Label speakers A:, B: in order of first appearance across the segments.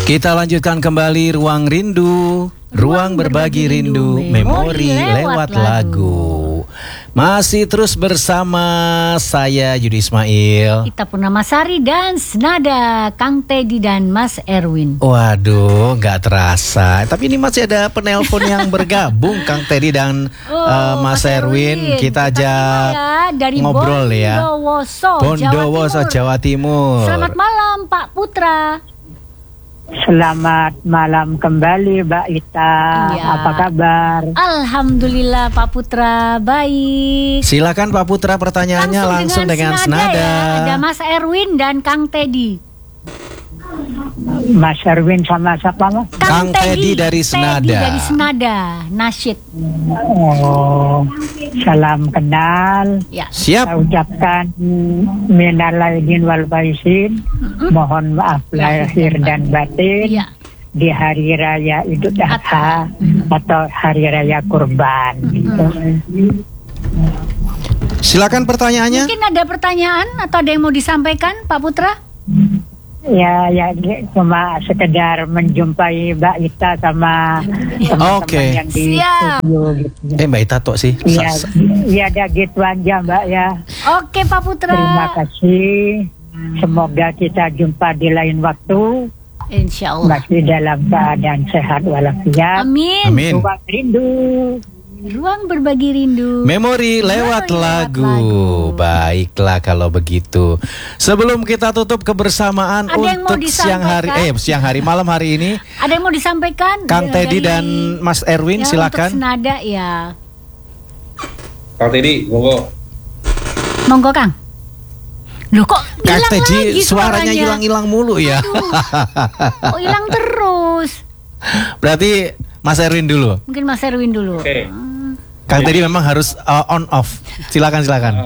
A: Kita lanjutkan kembali Ruang Rindu, Ruang Berbagi Rindu, Memori lewat lagu. Masih terus bersama saya Yudi Ismail,
B: Ita Purnamasari dan Senada Kang Teddy dan Mas Erwin.
A: Waduh, nggak terasa. Tapi ini masih ada penelpon yang bergabung, Kang Teddy dan Mas Erwin. Kita ajak
B: dari
A: ngobrol ya.
B: Bondowoso,
A: Jawa Timur.
B: Selamat malam Pak Putra.
C: Selamat malam kembali Mbak Ita.
B: Ya.
C: Apa kabar?
B: Alhamdulillah Pak Putra, baik.
A: Silakan Pak Putra, pertanyaannya langsung dengan Senada.
B: Ya. Ada Mas Erwin dan Kang Teddy.
C: Mas Erwin sama siapa Mas?
A: Kang Teddy dari Senada.
B: Teddy dari Senada, nasyid.
C: Oh, salam kenal.
B: Ya.
A: Siap.
C: Saya ucapkan minal aidin wal faizin. Mohon maaf lahir dan batin.
B: Ya.
C: Di hari raya Idul Adha atau hari raya Kurban.
A: Silakan pertanyaannya.
B: Mungkin ada pertanyaan atau ada yang mau disampaikan Pak Putra?
C: Ya, cuma sekedar menjumpai Mbak Ita sama teman-teman
A: Oke.
C: yang di
B: Siap.
C: studio gitu.
A: Mbak Ita tok sih.
C: Iya, ada gitu aja Mbak ya.
B: Oke Pak Putra.
C: Terima kasih. Semoga kita jumpa di lain waktu.
B: Insya Allah.
C: Masih dalam keadaan sehat walafiat.
B: Amin.
A: Amin.
C: Ruang rindu.
B: Ruang berbagi rindu.
A: Memori lewat lagu. Baiklah kalau begitu. Sebelum kita tutup kebersamaan
B: Ada yang mau
A: untuk siang hari malam hari ini,
B: Ada yang mau disampaikan?
A: Kang Teddy dan Mas Erwin silakan.
B: Untuk Senada ya.
D: Kang Teddy, monggo.
B: Monggo Kang. Loh kok
A: Kang
B: hilang
A: Teddy
B: lagi
A: suaranya hilang-hilang mulu ya.
B: Oh hilang terus.
A: Berarti Mas Erwin dulu.
B: Mungkin Mas Erwin dulu.
D: Oke.
A: Kang Teddy memang harus on off. Silakan.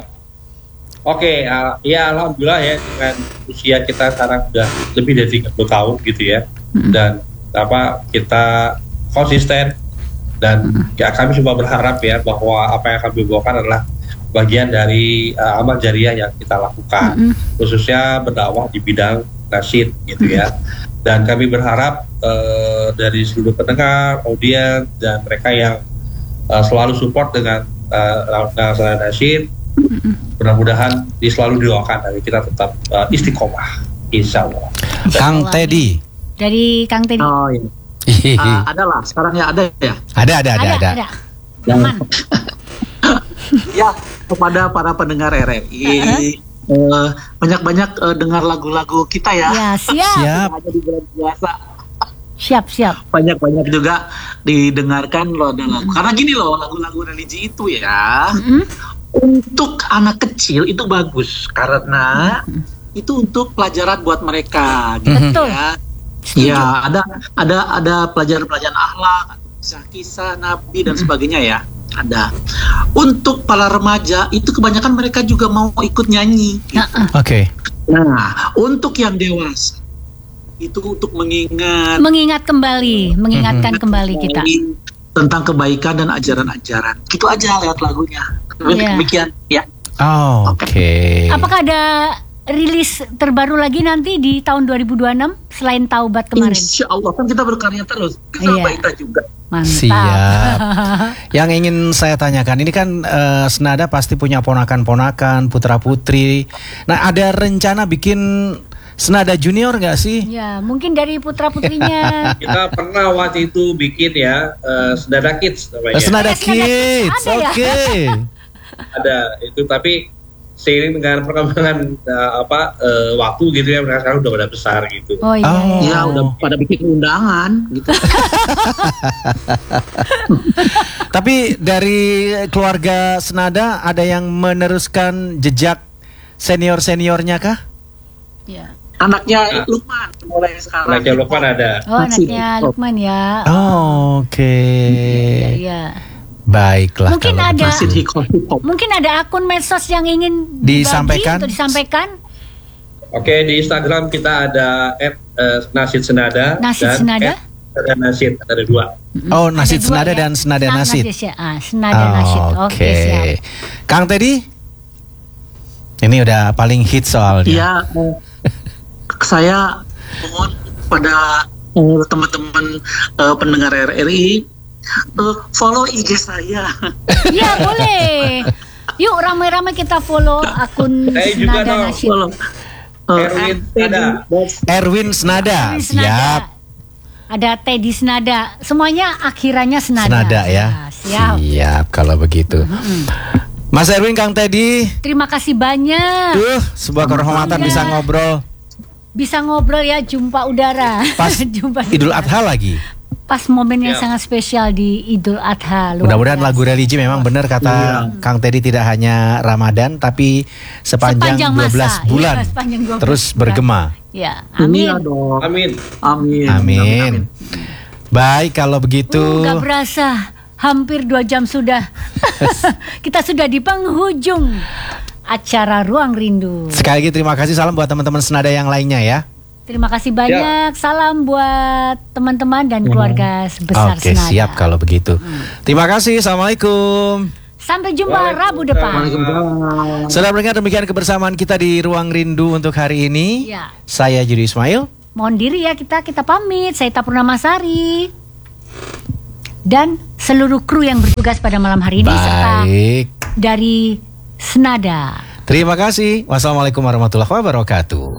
D: Oke, ya alhamdulillah ya dengan usia kita sekarang udah lebih dari 30 tahun gitu ya. Dan kita konsisten dan ya kami cuma berharap ya bahwa apa yang kami bawakan adalah bagian dari amal jariah yang kita lakukan, khususnya berdakwah di bidang nasyid gitu ya. Dan kami berharap dari seluruh pendengar, audiens dan mereka yang selalu support dengan nasyid, mudah-mudahan selalu didoakan dari kita tetap istiqomah, insya Allah.
A: Kang Teddy.
B: Dari Kang Teddy.
E: Oh iya. Ada lah, sekarang ya ada ya.
A: Ada.
B: Aman.
E: Ya, kepada para pendengar RRI, banyak-banyak dengar lagu-lagu kita ya.
B: Ya siap.
E: Hanya di bulan puasa.
B: Siap.
E: Banyak-banyak juga didengarkan loh ada lagu. Karena gini loh, lagu-lagu religi itu ya, untuk anak kecil itu bagus karena itu untuk pelajaran buat mereka. Gitu.
B: Betul.
E: Ya. Ya, ada pelajaran-pelajaran akhlak, kisah-kisah Nabi dan sebagainya ya. Ada. Untuk para remaja itu kebanyakan mereka juga mau ikut nyanyi. Gitu.
A: Oke.
E: Nah, untuk yang dewasa itu untuk
B: Mengingatkan kembali kita
E: tentang kebaikan dan ajaran-ajaran. Gitu aja lewat lagunya.
B: Yeah.
E: Demikian ya.
A: Oke.
B: Apakah ada rilis terbaru lagi nanti di tahun 2026 selain Taubat kemarin?
E: Insya Allah kan kita berkarya terus. Kita kita juga.
B: Mantap.
A: Siap. Yang ingin saya tanyakan ini kan Senada pasti punya ponakan-ponakan, putra-putri. Nah, ada rencana bikin Senada Junior nggak sih?
B: Ya, mungkin dari putra-putrinya.
D: Kita pernah waktu itu bikin ya Senada Kids namanya.
A: Senada Kids.
B: Ada ya?
A: Oke.
D: Ada itu, tapi seiring dengan perkembangan waktu gitu ya, mereka sekarang udah pada besar gitu.
B: Oh iya.
E: Ya udah pada bikin undangan gitu.
A: Tapi dari keluarga Senada ada yang meneruskan jejak senior-seniornya kah?
B: Ya.
E: Anaknya Lukman mulai sekarang.
D: Anaknya Lukman ada.
B: Oh, anaknya Lukman ya.
A: Oke.
B: Iya.
A: Baiklah.
B: Mungkin
A: kalau
B: ada
A: begitu.
B: mungkin ada akun medsos yang ingin
A: Disampaikan?
B: disampaikan.
D: Oke, di Instagram kita ada @nasyid senada
B: Nasyid
D: dan
B: Senada?
D: @nasyid, ada 2.
A: Oh, Nasyid
B: Ada dua
A: Senada
B: ya?
A: dan Senada Nasyid.
B: Senada Nasyid. Oke, siap.
A: Kang Teddy? Ini udah paling hit soalnya.
E: Iya, saya mohon pada teman-teman pendengar RRI, follow IG saya.
B: Iya boleh. Yuk ramai-ramai kita follow akun
D: juga
B: Nada
D: dong,
B: Nasyid.
D: Erwin Nada.
A: Erwin Senada.
B: Erwin Senada.
A: Siap.
B: Ada Teddy Senada. Semuanya akhirannya Senada.
A: Senada ya.
B: Siap.
A: Siap kalau begitu. Mas Erwin, Kang Teddy.
B: Terima kasih banyak.
A: Sebuah kehormatan bisa ngobrol.
B: Bisa ngobrol ya, jumpa udara.
A: Pas
B: Jumpa
A: Idul
B: udara.
A: Adha lagi.
B: Pas momen yang
D: Ya.
B: sangat spesial di Idul Adha. Luar
A: Mudah-mudahan
B: biasa.
A: lagu religi memang benar kata Kang Teddy, tidak hanya Ramadan tapi sepanjang 12
B: masa.
A: bulan
B: Iya, sepanjang 12
A: terus
B: bulan.
A: bergema.
B: Ya,
E: Iya
B: amin.
E: dong.
D: Amin.
E: Amin.
A: Amin. Baik kalau begitu.
B: Gak berasa, hampir 2 jam sudah. Kita sudah di penghujung acara Ruang Rindu.
A: Sekali lagi terima kasih, salam buat teman-teman Senada yang lainnya ya.
B: Terima kasih banyak. Salam buat teman-teman dan keluarga sebesar
A: Oke,
B: Senada.
A: siap kalau begitu. Terima kasih. Assalamualaikum.
B: Sampai jumpa Rabu depan.
A: Saudara pendengar, demikian kebersamaan kita di Ruang Rindu untuk hari ini.
B: Ya.
A: Saya Yudi Ismail.
B: Mohon diri ya, kita pamit. Saya Ita Purnamasari dan seluruh kru yang bertugas pada malam hari ini serta
A: Baik.
B: dari Senada.
A: Terima kasih. Wassalamualaikum warahmatullahi wabarakatuh.